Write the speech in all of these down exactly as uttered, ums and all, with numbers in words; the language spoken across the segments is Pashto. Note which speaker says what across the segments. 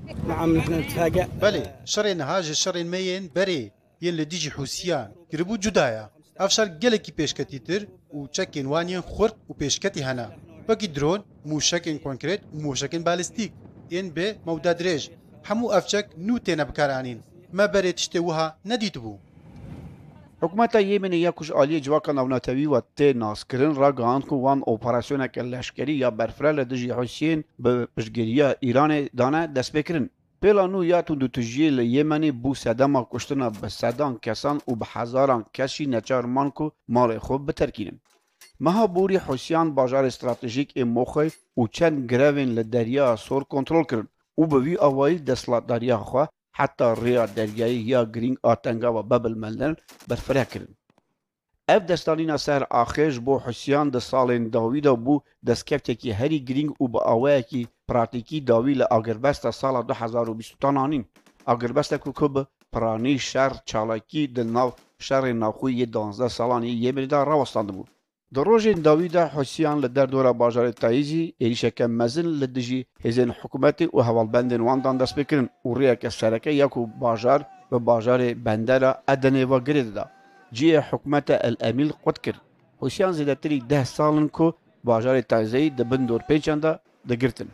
Speaker 1: نعم نحن نتفاجأ.
Speaker 2: بله شرين هاج شرين مين بري ين لديجي حوسيان كربو جدايا افشار جلكي بيشكتي تر و تشكين وانين خورت و بيشكتي هنا باقي درون موشكين كونكريت و موشكين باليستيك ين بي موداد ريج همو افشك نو تينا بكارانين ما بري تشتوها نديتبو.
Speaker 3: حکومت یمنی یکوش عالی جواکا نوناتوی و تی ناسکرین را گاهاند که وان اپراسیونک لشکری یا برفرال دجی حسین به پشگیری ایران دانه دست بکرن. پلانو یا تو دو تجیل یمنی بو صدما کشتنا به صدان کسان و به هزاران کشی نچارمان که مال خوب بترکینن. مها بوری حسین باجار استراتژیک ام مخی و چند گروین لدریا سور کنترل کرن و به وی آوایی دستلات دریا خواه حتی ریا دریایی یا گرینگ آتنگا و بابل ملن برفره کرن. اف دستانینا سر آخیش بو حسین ده سالین داویدا بو دستکفته که هری گرینگ و با آوه که پراتیکی داوی لآگربست سال دو هزار و بیست تانانین. آگربست که کب پرانی شر چالاکی ده ناو شر ناخوی دانزده سالانی یمنی دا راوستانده بود. در روز داویدا حسین لدر دورا باجار تایزی ایریشک مزن لدجی هزین حکومتی و حوالبندن واندان دست بکرن و ریاک سرکه یکو باجار و باجار بندر ادنه و گرید دا. جی حکومت الامیل قد کرد. حسین زیدتری ده سالن که باجار تایزی دبن دور پیچنده دگرتن.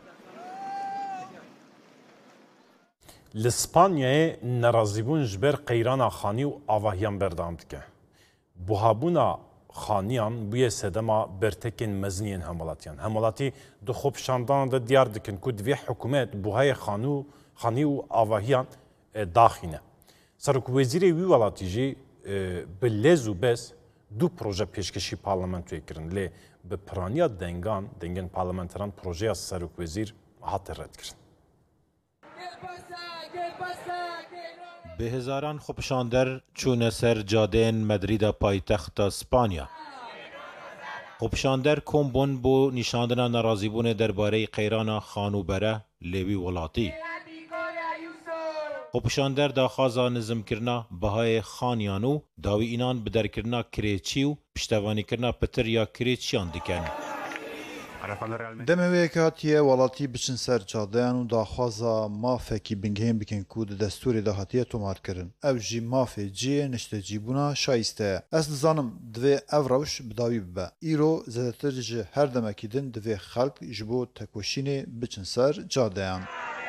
Speaker 4: لسپانیای نرازیبون جبر قیران خانی و آواهیان بردام دکه. بوهابونا خانیان بوی سدما برتکن مزنین همولاتیان. همولاتی دو خوب شاندان ده دیار دکن که دوی حکومت بوهای خانو خانی و آواهیان داخینه. سرک وزیر وی ولاتی جی به لزو بس دو پروژه پیشکشی پارلمانتوی کرن لی به پرانیا دنگان دنگن پارلمانتران پروژه سرک وزیر هات رد کرن.
Speaker 5: به هزاران خوبشاندر چون سر جادین مدرید پایتخت اسپانیا. خوبشاندر کمبون بو نشاندن نرازیبون درباره قیران خانوبره لیوی ولاتی. خوبشاندر داخازا نظم کرنا بهای خانیانو داوی اینان بدر کرنا کریچی و پشتوانی کرنا پتر یا کریچیان دکن.
Speaker 6: دموی کاتیه ولاتی بچن سر جادیان و داخوازا مافکی بنگهیم بکن کود دستور دهاتیه تومار کرن. او جی مافی جی نشته جیبونا شایسته. اصل زانم دوی او روش بداوی ببا. ایرو زدتر جه هر دمکیدن دوی خلق جبو تکوشین بچن سر جادیان.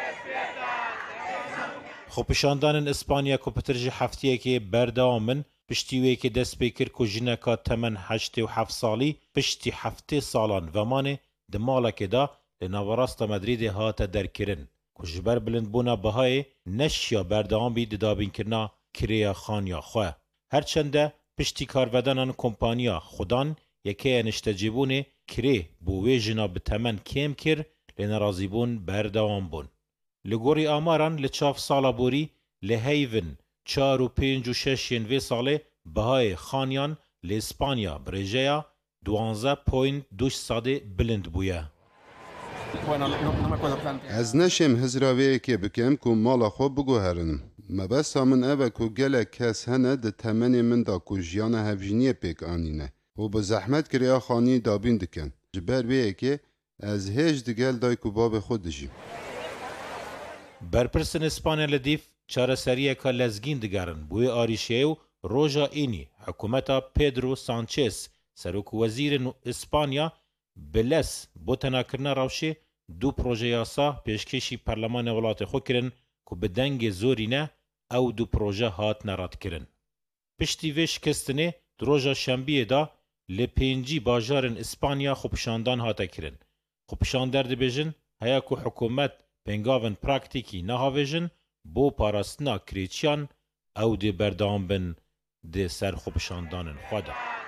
Speaker 5: خوبشاندان اسپانیا کو پترجی هفتیه که بردامن پشتیوی که دست بکر که جنکا تمن هشت و هفت سالی پشتی هفته سالان ومانه دمالا که دا لنوراست مدرید هات درکرن که جبر بلند بونا بهای نشیا بردام بی ددابین کرنا کریا خانیا خواه. هرچنده پشتی کارودانان کمپانیا خودان یکی نشتجیبونه کری بوی جنا بتمن کم کر لنرازیبون بردام بون. لگوری آماران لچاف سالا بوری لحیون چار و پنج و شش ینوی ساله بهای خانیان لاسپانیا برژیا دوانزه پوینت دوش ساده بلند بویه.
Speaker 7: از نشم هزراوی که بکم که مالا خوب بگو هرنم. مبس همون اوه که گله کس هنه ده تمنی من دا که جیان هفجینی پیک آنینه و به زحمت کریا خانی دابین دکن. جبر بیه که از هیچ دگل دای که باب خود دجیم.
Speaker 5: برپرسن اسپانیا لدیف چاره سریه که لزگین دگرن بوی آریشه و روژا اینی حکومتا پیدرو سانچز سروک وزیر اسپانیا بلس بوتنا کرنا روشه دو پروژه یاسا پیشکشی پرلمان ولات خو کرن که به دنگ زوری نه او دو پروژه هات نرات کرن. پشتی وش کستنه دروژا شنبیه دا لپینجی باجارن اسپانیا خوبشاندان هاتا کرن. خوبشاندر دی بیجن هیا که حکومت پنگاون پراکتیکی نهاویجن بو پاراستنا کریچیان او دی بردام بن دی سر خوبشاندانن خواده.